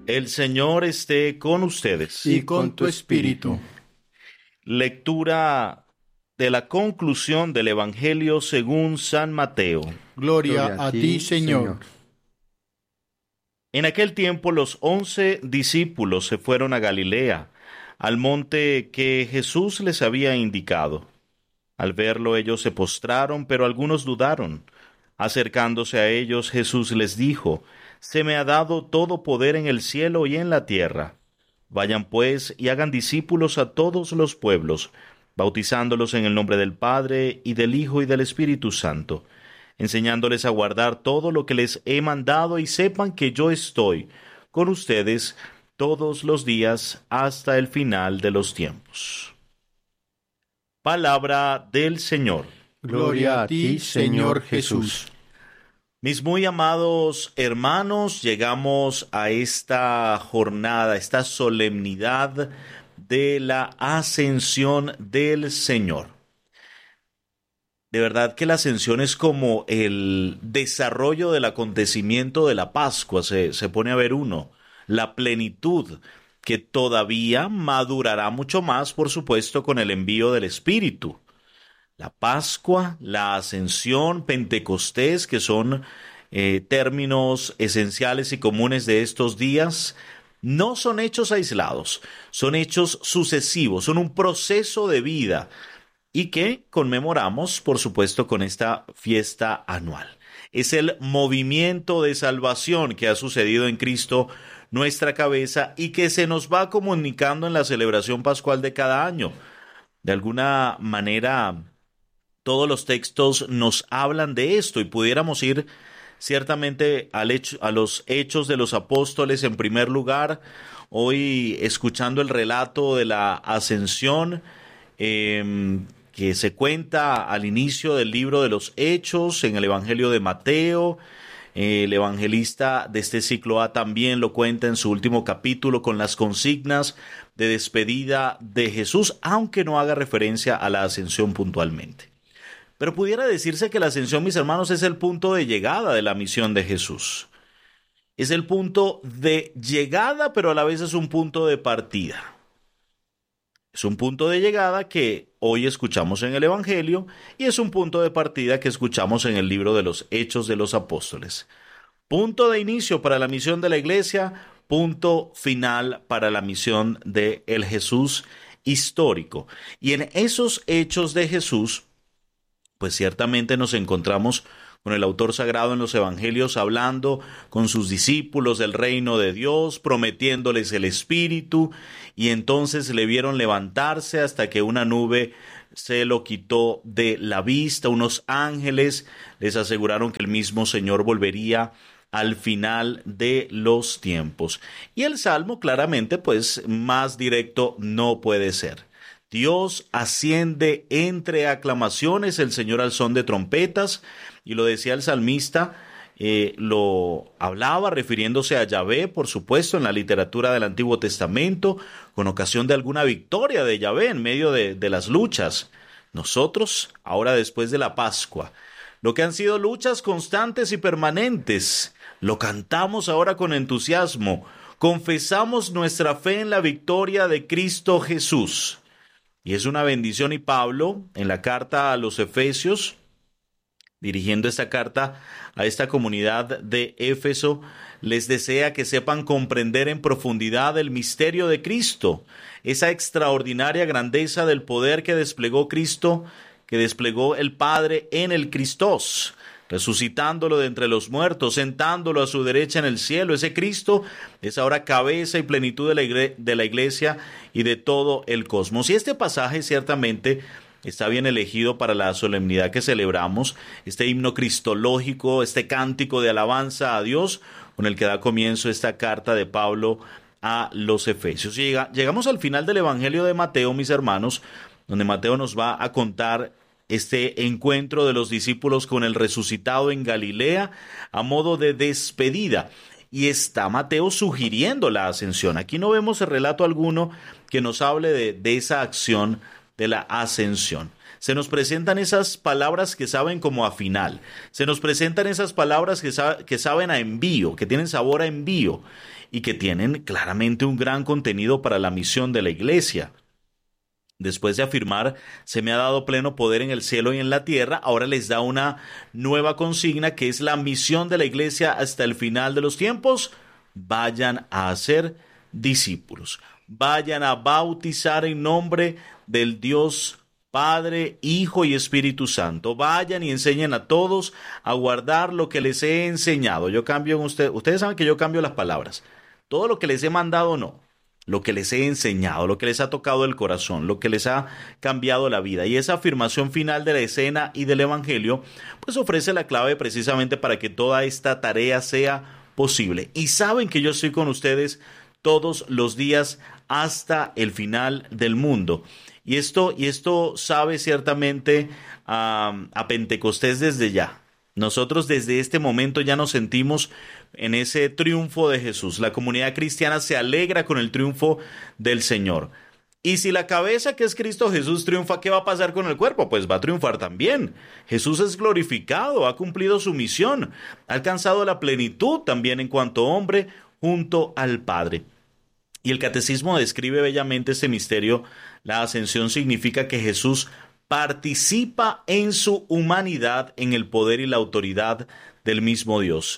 El Señor esté con ustedes. Y con tu espíritu. Lectura de la conclusión del Evangelio según San Mateo. Gloria a ti, Señor. En aquel tiempo los 11 discípulos se fueron a Galilea, al monte que Jesús les había indicado. Al verlo ellos se postraron, pero algunos dudaron. Acercándose a ellos, Jesús les dijo: «Se me ha dado todo poder en el cielo y en la tierra. Vayan pues y hagan discípulos a todos los pueblos, bautizándolos en el nombre del Padre, y del Hijo, y del Espíritu Santo, enseñándoles a guardar todo lo que les he mandado, y sepan que yo estoy con ustedes todos los días hasta el final de los tiempos». Palabra del Señor. Gloria a ti, Señor Jesús. Mis muy amados hermanos, llegamos a esta jornada, esta solemnidad de la ascensión del Señor. De verdad que la ascensión es como el desarrollo del acontecimiento de la Pascua, se pone a ver uno, la plenitud, que todavía madurará mucho más, por supuesto, con el envío del Espíritu. La Pascua, la Ascensión, Pentecostés, que son términos esenciales y comunes de estos días, no son hechos aislados, son hechos sucesivos, son un proceso de vida y que conmemoramos, por supuesto, con esta fiesta anual. Es el movimiento de salvación que ha sucedido en Cristo, nuestra cabeza, y que se nos va comunicando en la celebración pascual de cada año. De alguna manera, todos los textos nos hablan de esto y pudiéramos ir ciertamente a los Hechos de los Apóstoles en primer lugar, hoy escuchando el relato de la ascensión que se cuenta al inicio del libro de los Hechos en el Evangelio de Mateo. El evangelista de este ciclo A también lo cuenta en su último capítulo con las consignas de despedida de Jesús, aunque no haga referencia a la ascensión puntualmente. Pero pudiera decirse que la ascensión, mis hermanos, es el punto de llegada de la misión de Jesús. Es el punto de llegada, pero a la vez es un punto de partida. Es un punto de llegada que hoy escuchamos en el Evangelio y es un punto de partida que escuchamos en el libro de los Hechos de los Apóstoles. Punto de inicio para la misión de la Iglesia, punto final para la misión de el Jesús histórico. Y en esos hechos de Jesús, pues ciertamente nos encontramos con el autor sagrado en los evangelios hablando con sus discípulos del reino de Dios, prometiéndoles el Espíritu, y entonces le vieron levantarse hasta que una nube se lo quitó de la vista. Unos ángeles les aseguraron que el mismo Señor volvería al final de los tiempos. Y el Salmo claramente, pues, más directo no puede ser. Dios asciende entre aclamaciones, el Señor al son de trompetas, y lo decía el salmista, lo hablaba refiriéndose a Yahvé, por supuesto, en la literatura del Antiguo Testamento, con ocasión de alguna victoria de Yahvé en medio de las luchas. Nosotros, ahora después de la Pascua, lo que han sido luchas constantes y permanentes, lo cantamos ahora con entusiasmo, confesamos nuestra fe en la victoria de Cristo Jesús. Y es una bendición, y Pablo, en la carta a los Efesios, dirigiendo esta carta a esta comunidad de Éfeso, les desea que sepan comprender en profundidad el misterio de Cristo, esa extraordinaria grandeza del poder que desplegó Cristo, que desplegó el Padre en el Christos, resucitándolo de entre los muertos, sentándolo a su derecha en el cielo. Ese Cristo es ahora cabeza y plenitud de la Iglesia y de todo el cosmos. Y este pasaje ciertamente está bien elegido para la solemnidad que celebramos, este himno cristológico, este cántico de alabanza a Dios, con el que da comienzo esta carta de Pablo a los Efesios. Llegamos al final del Evangelio de Mateo, mis hermanos, donde Mateo nos va a contar este encuentro de los discípulos con el resucitado en Galilea a modo de despedida. Y está Mateo sugiriendo la ascensión. Aquí no vemos el relato alguno que nos hable de esa acción de la ascensión. Se nos presentan esas palabras que saben como a final. Se nos presentan esas palabras que saben a envío, que tienen sabor a envío y que tienen claramente un gran contenido para la misión de la iglesia. Después de afirmar, se me ha dado pleno poder en el cielo y en la tierra, ahora les da una nueva consigna que es la misión de la iglesia hasta el final de los tiempos. Vayan a hacer discípulos. Vayan a bautizar en nombre del Dios Padre, Hijo y Espíritu Santo. Vayan y enseñen a todos a guardar lo que les he enseñado. Yo cambio en ustedes saben que yo cambio las palabras. Todo lo que les he mandado no. Lo que les he enseñado, lo que les ha tocado el corazón, lo que les ha cambiado la vida. Y esa afirmación final de la escena y del Evangelio, pues ofrece la clave precisamente para que toda esta tarea sea posible. Y saben que yo estoy con ustedes todos los días hasta el final del mundo. Y esto sabe ciertamente a Pentecostés desde ya. Nosotros desde este momento ya nos sentimos en ese triunfo de Jesús. La comunidad cristiana se alegra con el triunfo del Señor. Y si la cabeza, que es Cristo Jesús, triunfa, ¿qué va a pasar con el cuerpo? Pues va a triunfar también. Jesús es glorificado, ha cumplido su misión, ha alcanzado la plenitud también en cuanto hombre junto al Padre. Y el catecismo describe bellamente este misterio. La ascensión significa que Jesús participa en su humanidad en el poder y la autoridad del mismo Dios,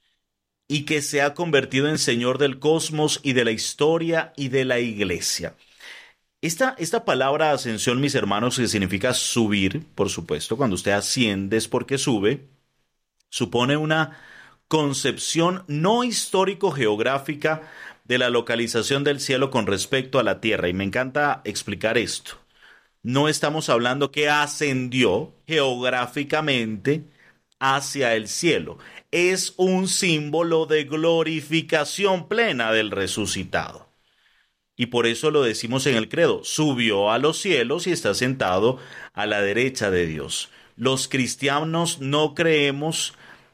y que se ha convertido en Señor del cosmos y de la historia y de la iglesia. Esta palabra ascensión, mis hermanos, que significa subir, por supuesto, cuando usted asciende es porque sube, supone una concepción no histórico-geográfica de la localización del cielo con respecto a la tierra, y me encanta explicar esto. No estamos hablando que ascendió geográficamente hacia el cielo. Es un símbolo de glorificación plena del resucitado. Y por eso lo decimos en el credo, subió a los cielos y está sentado a la derecha de Dios. Los cristianos no creemos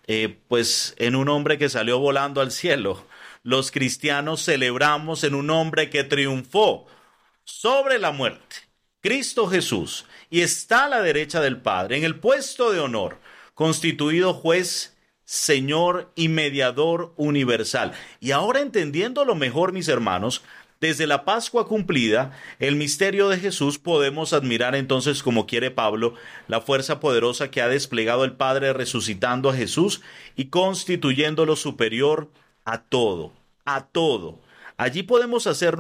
en un hombre que salió volando al cielo. Los cristianos celebramos en un hombre que triunfó sobre la muerte, Cristo Jesús, y está a la derecha del Padre, en el puesto de honor, constituido juez, Señor y mediador universal. Y ahora, entendiéndolo mejor, mis hermanos, desde la Pascua cumplida, el misterio de Jesús, podemos admirar entonces, como quiere Pablo, la fuerza poderosa que ha desplegado el Padre resucitando a Jesús y constituyéndolo superior a todo, a todo. Allí podemos hacer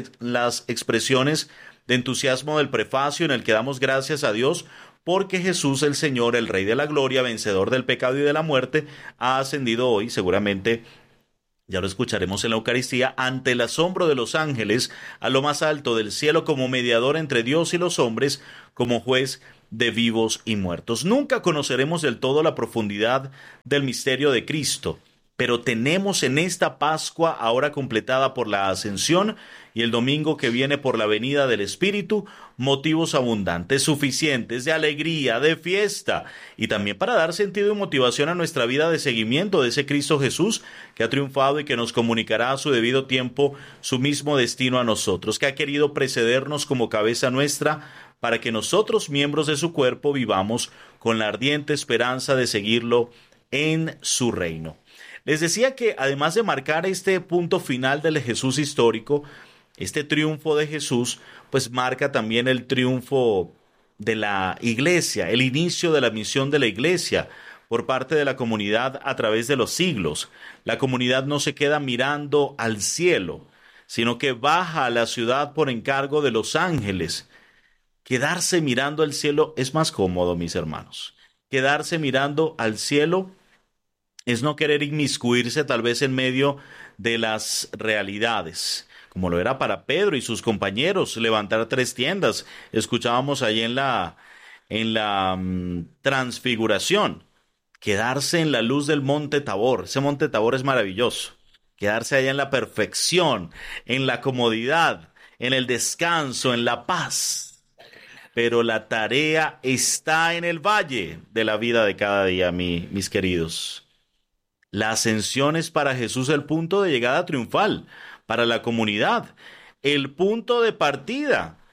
las expresiones de entusiasmo del prefacio en el que damos gracias a Dios porque Jesús el Señor, el Rey de la Gloria, vencedor del pecado y de la muerte, ha ascendido hoy, seguramente ya lo escucharemos en la Eucaristía, ante el asombro de los ángeles, a lo más alto del cielo como mediador entre Dios y los hombres, como juez de vivos y muertos. Nunca conoceremos del todo la profundidad del misterio de Cristo, pero tenemos en esta Pascua, ahora completada por la Ascensión, y el domingo que viene por la venida del Espíritu, motivos abundantes, suficientes, de alegría, de fiesta, y también para dar sentido y motivación a nuestra vida de seguimiento de ese Cristo Jesús que ha triunfado y que nos comunicará a su debido tiempo su mismo destino a nosotros, que ha querido precedernos como cabeza nuestra, para que nosotros, miembros de su cuerpo, vivamos con la ardiente esperanza de seguirlo en su reino. Les decía que además de marcar este punto final del Jesús histórico, este triunfo de Jesús, pues marca también el triunfo de la iglesia, el inicio de la misión de la iglesia por parte de la comunidad a través de los siglos. La comunidad no se queda mirando al cielo, sino que baja a la ciudad por encargo de los ángeles. Quedarse mirando al cielo es más cómodo, mis hermanos. Quedarse mirando al cielo es no querer inmiscuirse tal vez en medio de las realidades, como lo era para Pedro y sus compañeros, levantar 3 tiendas. Escuchábamos ahí en la transfiguración, quedarse en la luz del monte Tabor. Ese monte Tabor es maravilloso. Quedarse allá en la perfección, en la comodidad, en el descanso, en la paz. Pero la tarea está en el valle de la vida de cada día, mis queridos. La ascensión es para Jesús el punto de llegada triunfal, para la comunidad, el punto de partida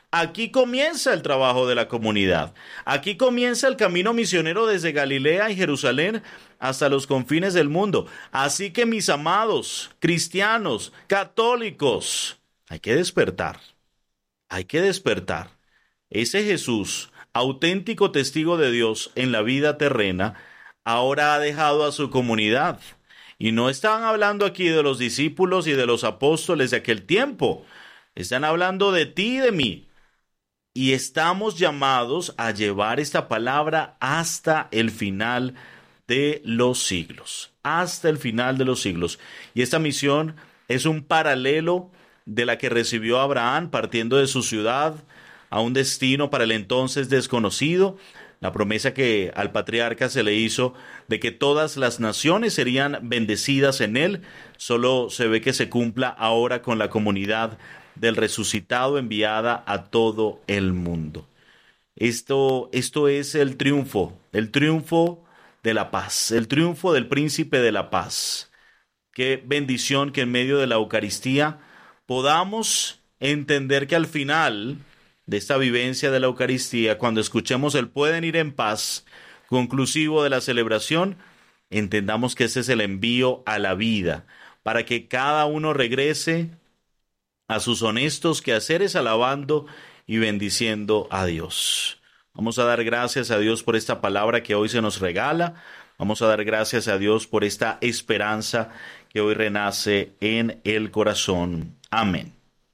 Aquí comienza el trabajo de la comunidad. Aquí comienza el camino misionero desde Galilea y Jerusalén hasta los confines del mundo. Así que mis amados cristianos, católicos, hay que despertar. Hay que despertar. Ese Jesús, auténtico testigo de Dios en la vida terrena, ahora ha dejado a su comunidad. Y no están hablando aquí de los discípulos y de los apóstoles de aquel tiempo. Están hablando de ti y de mí. Y estamos llamados a llevar esta palabra hasta el final de los siglos. Hasta el final de los siglos. Y esta misión es un paralelo de la que recibió Abraham partiendo de su ciudad a un destino para el entonces desconocido. La promesa que al patriarca se le hizo de que todas las naciones serían bendecidas en él, solo se ve que se cumpla ahora con la comunidad del resucitado enviada a todo el mundo. Esto es el triunfo de la paz, el triunfo del príncipe de la paz. Qué bendición que en medio de la Eucaristía podamos entender que al final de esta vivencia de la Eucaristía, cuando escuchemos el pueden ir en paz, conclusivo de la celebración, entendamos que ese es el envío a la vida, para que cada uno regrese a sus honestos quehaceres alabando y bendiciendo a Dios. Vamos a dar gracias a Dios por esta palabra que hoy se nos regala. Vamos a dar gracias a Dios por esta esperanza que hoy renace en el corazón. Amén.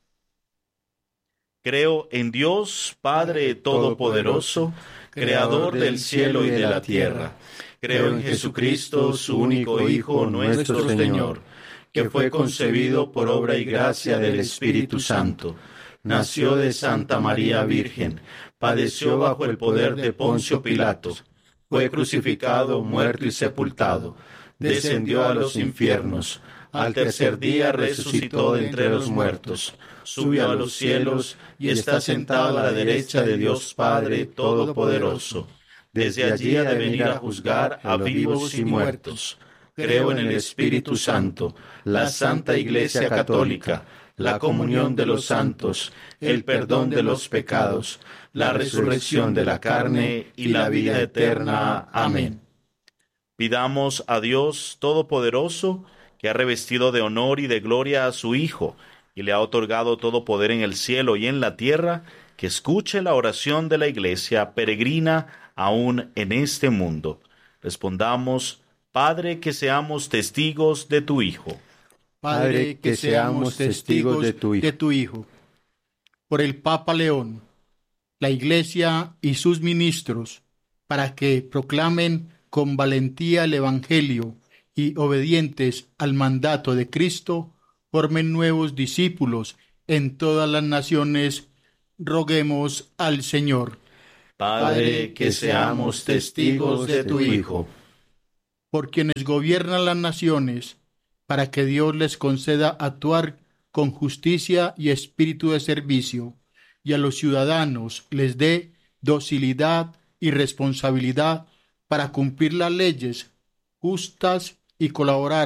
Creo en Dios, Padre Todopoderoso, Creador del cielo y de la tierra. Creo en Jesucristo, su único Hijo, nuestro Señor, que fue concebido por obra y gracia del Espíritu Santo. Nació de Santa María Virgen, padeció bajo el poder de Poncio Pilato, fue crucificado, muerto y sepultado, descendió a los infiernos, al tercer día resucitó de entre los muertos, subió a los cielos y está sentado a la derecha de Dios Padre Todopoderoso. Desde allí ha de venir a juzgar a vivos y muertos. Creo en el Espíritu Santo, la Santa Iglesia Católica, la comunión de los santos, el perdón de los pecados, la resurrección de la carne y la vida eterna. Amén. Pidamos a Dios Todopoderoso, que ha revestido de honor y de gloria a su Hijo, y le ha otorgado todo poder en el cielo y en la tierra, que escuche la oración de la Iglesia peregrina aún en este mundo. Respondamos: Padre, que seamos testigos de tu Hijo. Padre, que seamos testigos de tu Hijo. Por el Papa León, la Iglesia y sus ministros, para que proclamen con valentía el Evangelio y obedientes al mandato de Cristo, formen nuevos discípulos en todas las naciones, roguemos al Señor. Padre, que seamos testigos de tu Hijo. Por quienes gobiernan las naciones, para que Dios les conceda actuar con justicia y espíritu de servicio, y a los ciudadanos les dé docilidad y responsabilidad para cumplir las leyes justas y colaborar